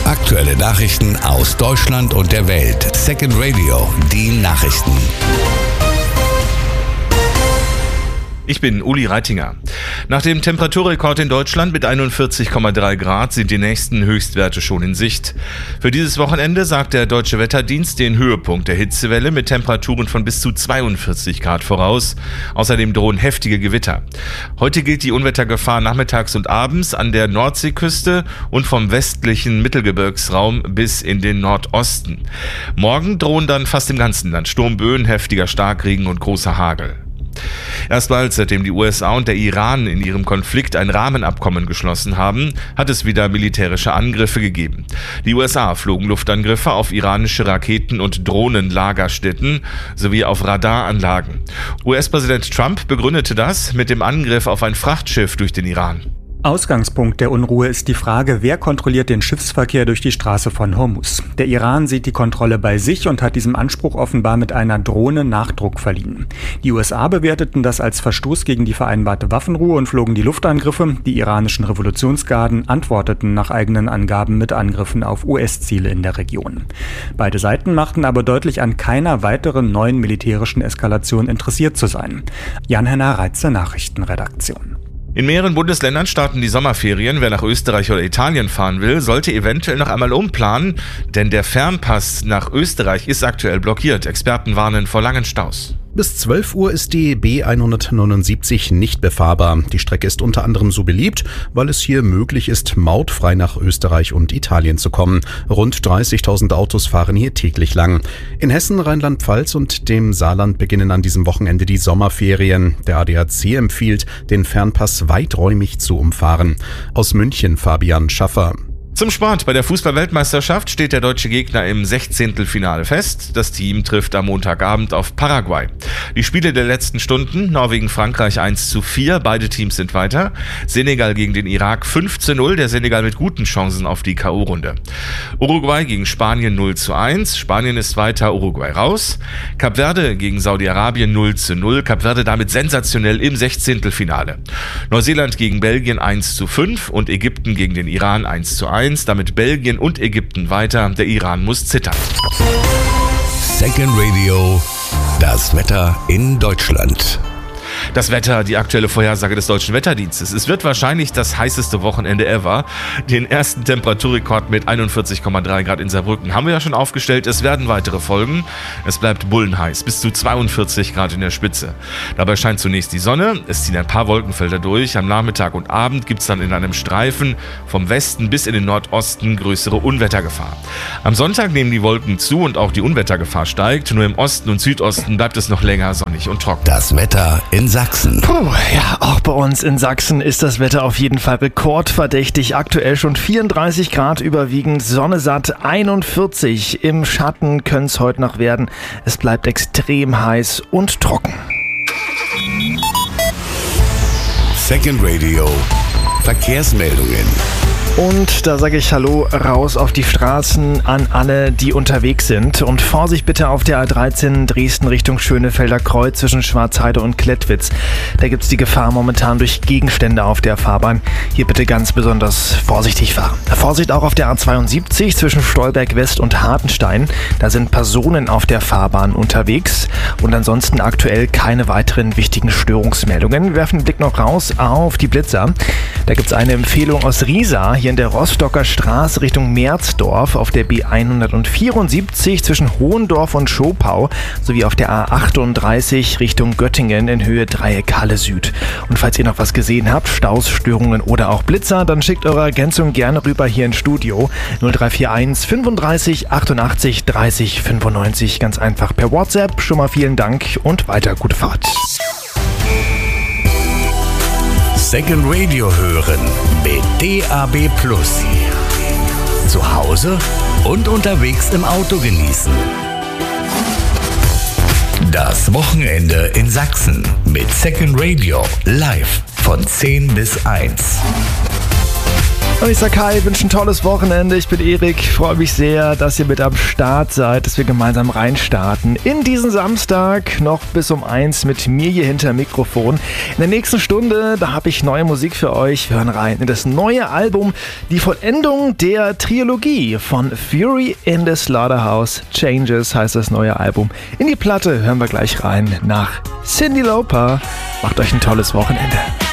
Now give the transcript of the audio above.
Aktuelle Nachrichten aus Deutschland und der Welt. Second Radio, die Nachrichten. Ich bin Uli Reitinger. Nach dem Temperaturrekord in Deutschland mit 41,3 Grad sind die nächsten Höchstwerte schon in Sicht. Für dieses Wochenende sagt der Deutsche Wetterdienst den Höhepunkt der Hitzewelle mit Temperaturen von bis zu 42 Grad voraus. Außerdem drohen heftige Gewitter. Heute gilt die Unwettergefahr nachmittags und abends an der Nordseeküste und vom westlichen Mittelgebirgsraum bis in den Nordosten. Morgen drohen dann fast im ganzen Land Sturmböen, heftiger Starkregen und großer Hagel. Erstmals seitdem die USA und der Iran in ihrem Konflikt ein Rahmenabkommen geschlossen haben, hat es wieder militärische Angriffe gegeben. Die USA flogen Luftangriffe auf iranische Raketen- und Drohnenlagerstätten sowie auf Radaranlagen. US-Präsident Trump begründete das mit dem Angriff auf ein Frachtschiff durch den Iran. Ausgangspunkt der Unruhe ist die Frage, wer kontrolliert den Schiffsverkehr durch die Straße von Hormuz. Der Iran sieht die Kontrolle bei sich und hat diesem Anspruch offenbar mit einer Drohne Nachdruck verliehen. Die USA bewerteten das als Verstoß gegen die vereinbarte Waffenruhe und flogen die Luftangriffe. Die iranischen Revolutionsgarden antworteten nach eigenen Angaben mit Angriffen auf US-Ziele in der Region. Beide Seiten machten aber deutlich, an keiner weiteren neuen militärischen Eskalation interessiert zu sein. Jan-Henner Reitze, Nachrichtenredaktion. In mehreren Bundesländern starten die Sommerferien. Wer nach Österreich oder Italien fahren will, sollte eventuell noch einmal umplanen, denn der Fernpass nach Österreich ist aktuell blockiert. Experten warnen vor langen Staus. Bis 12 Uhr ist die B179 nicht befahrbar. Die Strecke ist unter anderem so beliebt, weil es hier möglich ist, mautfrei nach Österreich und Italien zu kommen. Rund 30.000 Autos fahren hier täglich lang. In Hessen, Rheinland-Pfalz und dem Saarland beginnen an diesem Wochenende die Sommerferien. Der ADAC empfiehlt, den Fernpass weiträumig zu umfahren. Aus München Fabian Schaffer. Zum Sport. Bei der Fußball-Weltmeisterschaft steht der deutsche Gegner im 16. Finale fest. Das Team trifft am Montagabend auf Paraguay. Die Spiele der letzten Stunden: Norwegen-Frankreich 1:4, beide Teams sind weiter. Senegal gegen den Irak 5:0, der Senegal mit guten Chancen auf die K.O.-Runde. Uruguay gegen Spanien 0:1, Spanien ist weiter, Uruguay raus. Kap Verde gegen Saudi-Arabien 0:0, Kap Verde damit sensationell im 16. Finale. Neuseeland gegen Belgien 1:5 und Ägypten gegen den Iran 1:1. Damit Belgien und Ägypten weiter. Der Iran muss zittern. Second Radio, das Wetter in Deutschland. Das Wetter, die aktuelle Vorhersage des Deutschen Wetterdienstes. Es wird wahrscheinlich das heißeste Wochenende ever. Den ersten Temperaturrekord mit 41,3 Grad in Saarbrücken haben wir ja schon aufgestellt. Es werden weitere folgen. Es bleibt bullenheiß, bis zu 42 Grad in der Spitze. Dabei scheint zunächst die Sonne. Es ziehen ein paar Wolkenfelder durch. Am Nachmittag und Abend gibt es dann in einem Streifen vom Westen bis in den Nordosten größere Unwettergefahr. Am Sonntag nehmen die Wolken zu und auch die Unwettergefahr steigt. Nur im Osten und Südosten bleibt es noch länger sonnig und trocken. Das Wetter in Sachsen. Ja, auch bei uns in Sachsen ist das Wetter auf jeden Fall rekordverdächtig. Aktuell schon 34 Grad, überwiegend Sonne satt 41. Im Schatten können es heute noch werden. Es bleibt extrem heiß und trocken. Second Radio, Verkehrsmeldungen. Und da sage ich Hallo raus auf die Straßen an alle, die unterwegs sind. Und Vorsicht bitte auf der A13 Dresden Richtung Schönefelder Kreuz zwischen Schwarzheide und Klettwitz. Da gibt es die Gefahr momentan durch Gegenstände auf der Fahrbahn. Hier bitte ganz besonders vorsichtig fahren. Vorsicht auch auf der A72 zwischen Stolberg West und Hartenstein. Da sind Personen auf der Fahrbahn unterwegs. Und ansonsten aktuell keine weiteren wichtigen Störungsmeldungen. Wir werfen den Blick noch raus auf die Blitzer. Da gibt es eine Empfehlung aus Riesa. Hier in der Rostocker Straße Richtung Merzdorf auf der B174 zwischen Hohendorf und Schopau sowie auf der A38 Richtung Göttingen in Höhe Dreieck Halle Süd. Und falls ihr noch was gesehen habt, Staus, Störungen oder auch Blitzer, dann schickt eure Ergänzung gerne rüber hier ins Studio 0341 35 88 30 95. Ganz einfach per WhatsApp. Schon mal vielen Dank und weiter gute Fahrt. Second Radio hören mit DAB+. Zu Hause und unterwegs im Auto genießen. Das Wochenende in Sachsen mit Second Radio live von 10 bis 1. Und ich sage hi, wünsche ein tolles Wochenende. Ich bin Erik, freue mich sehr, dass ihr mit am Start seid, dass wir gemeinsam reinstarten. In diesen Samstag noch bis um 1 mit mir hier hinter dem Mikrofon. In der nächsten Stunde, da habe ich neue Musik für euch. Wir hören rein in das neue Album, die Vollendung der Trilogie von Fury in the Slaughterhouse. Changes heißt das neue Album. In die Platte hören wir gleich rein nach Cyndi Lauper. Macht euch ein tolles Wochenende.